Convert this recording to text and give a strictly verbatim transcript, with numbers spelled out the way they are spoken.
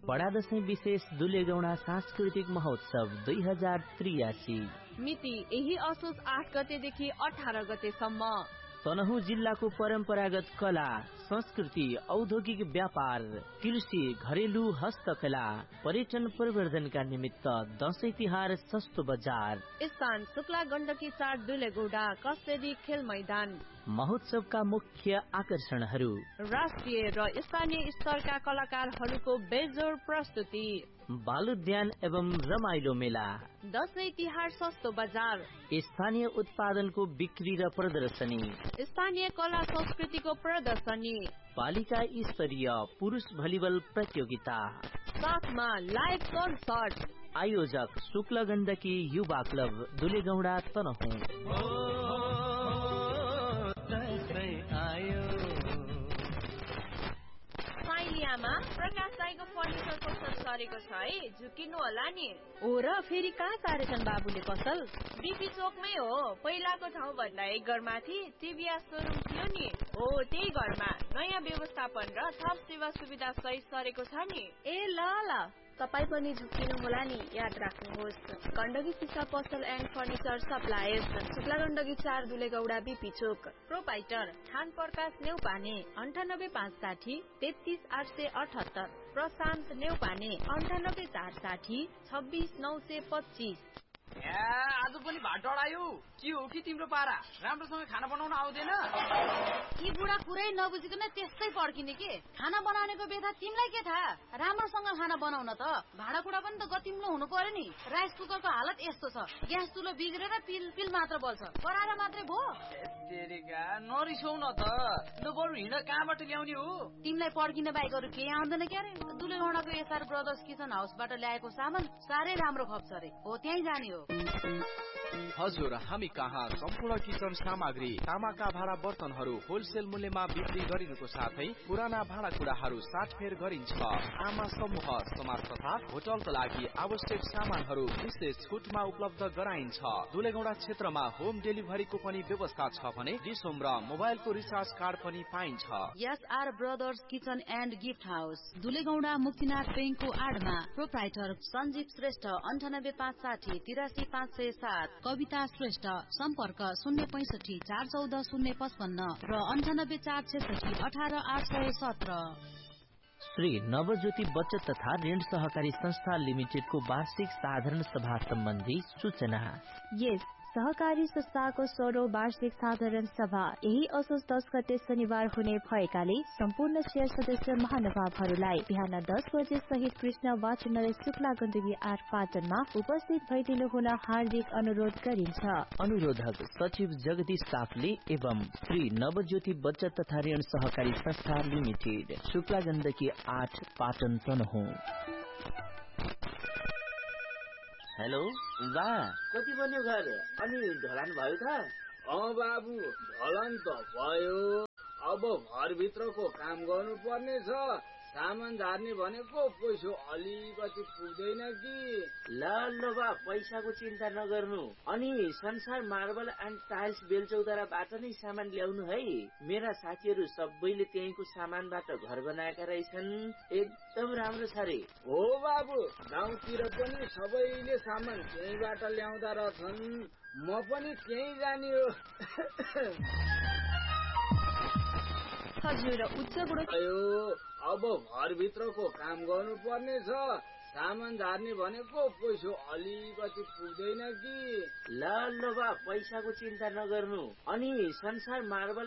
बडा दशैं विशेष दुलेगौडा सांस्कृतिक महोत्सव दुई हजार त्रियासी मिति यही असोज आठ गतेदेखि अठार गतेसम्म। तनहुँ जिल्लाको परम्परागत कला, संस्कृति, औद्योगिक व्यापार, कृषि, घरेलु हस्तकला, पर्यटन प्रवर्धनका निमित्त दशैं तिहार सस्तो बजार। स्थान शुक्ला गण्डकी चार दुलेगौडा कस्तेरी खेल मैदान। महोत्सवका मुख्य आकर्षणहरू राष्ट्रिय र स्थानीय स्तरका कलाकारहरूको बेजोर प्रस्तुति, बालोद्यान एवं रमाइलो मेला, दशैं तिहार सस्तो बजार, स्थानीय उत्पादनको बिक्री र प्रदर्शनी, स्थानीय कला संस्कृतिको प्रदर्शनी, पालिका स्तरीय पुरुष भलिबल प्रतियोगिता, साथमा लाइभ कन्सर्ट। आयोजक शुक्ल गण्डकी युवा क्लब दुलेगौडा तनहुँ। साइलियामा प्रकाश दाइको फर्निचर पसल सरेको छ है, झुकिनु होला नि। हो र फेरि कहाँ सारेछन् बाबुले पसल? बीपी चोकमै हो, पहिलाको ठाउँ भन्दा एक घरमाथि टिभीएस सोरुम थियो नि, हो त्यही घरमा नयाँ व्यवस्थापन र थप सेवा सुविधा सहित सरेको छ नि। ए ल ल, तपाईँ पनि झुकिनु होला नि, याद राख्नुहोस्। गण्डकी सिसा पसल and furniture suppliers, Shukla Gandaki चार दुलेगौडा बीपी चोक। प्रोपाइटर खान प्रकाश नेउपाने अन्ठानब्बे पाँच साठी तेत्तीस आठ सय अठहत्तर, प्रशान्त नेउपाने अन्ठानब्बे चार साठी छब्बिस नौ सय पच्चिस। आज पनि भात डढायो, के हो कि तिम्रो पारा? राम्रोसँग खाना बनाउन आउँदैन? यी बुढा कुरै नबुझिकन त्यस्तै पड्किने के? खाना बनाउनेको बेथा तिमीलाई के थाहा? राम्रोसँग खाना बनाउन त भाँडाकुँडा पनि त गतिम्लो हुनु पर्यो नि। राइस कुकरको हालत यस्तो छ, ग्यास चुलो बिग्रेर पिल पिल मात्र बल्छ, कराएर मात्रै भो। तेरिका नरिसौ न त, ल बरु हिँड कहाँबाट ल्याउने हो? तिमीलाई पड्किने बाइक अरू केही आउँदैन क्यारे? दुलेगौडाको एसआर ब्रदर्स किचन हाउसबाट ल्याएको सामान साह्रै राम्रो खप्छ रे, हो त्यही जाने हो। हजुर, हामी कहाँ सम्पूर्ण किचन सामग्री, तामाका भाँडा बर्तनहरू होलसेल मूल्यमा बिक्री गरिनुको साथै पुराना भाँडाकुँडाहरू साटफेर गरिन्छ। आमा समूह, समाज तथा होटलका लागि आवश्यक सामानहरू विशेष छुटमा उपलब्ध गराइन्छ। दुलेगौडा क्षेत्रमा होम डेलिभरीको पनि व्यवस्था छ भने डिसोम र मोबाइलको रिचार्ज कार्ड पनि पाइन्छ। SR brothers kitchen and gift house, दुलेगौडा Muktinath बैंकको आडमा। प्रोप्राइटर सञ्जीव श्रेष्ठ अन्ठानब्बे पाँच साठी तिरासी पाँच सय सात। कविता श्रेष्ठ, सम्पर्क शून्य पैसठी चार चौध शून्य पचपन्न र अन्ठानब्बे चार छेसठी अठार आठ सय सत्र। श्री नवज्योति बचत तथा ऋण सहकारी संस्था लिमिटेडको वार्षिक साधारण सभा सम्बन्धी सूचना। यस सहकारी संस्थाको सोह्रौं वार्षिक साधारण सभा यही असोज दस गते शनिबार हुने भएकाले सम्पूर्ण शेयर सदस्य महानुभावहरूलाई बिहान दस बजे सहित कृष्ण वाचनले शुक्ला गण्डकी आठ पाटनमा उपस्थित भइदिनु हुन हार्दिक अनुरोध गरिन्छ। अनुरोधक सचिव जगदीश साफले एवं श्री नवज्योति बचत तथा ऋण सहकारी संस्था लिमिटेड, शुक्ला गण्डकी आठ पाटन तनहुँ। हेलो बा, कति बन्यो घर? अनि ढलान भयो त? अँ बाबु, ढलान त भयो। अब घरभित्रको काम गर्नु पर्ने छ। सामान झार्ने भनेको पैसो अलिकति पुग्दैन कि। ल ल बा, पैसाको चिन्ता नगर्नु। अनि संसार मार्बल एन्ड टाइल्स बेलचौताराबाट नै सामान ल्याउनु है। मेरा साथीहरू सबैले त्यहीँको सामानबाट घर बनाएका रहेछन्, एकदम राम्रो छ रे। हो बाबु, गाउँतिर पनि सबैले सामान त्यहीँबाट ल्याउँदा रहेछन्, म पनि त्यहीँ जाने हो। हजुर, उच्च गुणस्तरीय अब घरभित्रको काम गर्नु पर्ने छ। सामान झार्ने भनेको पैसो अलिकति पुग्दैन कि। ल ल बा, पैसाको चिन्ता नगर्नु। अनि संसार मार्बल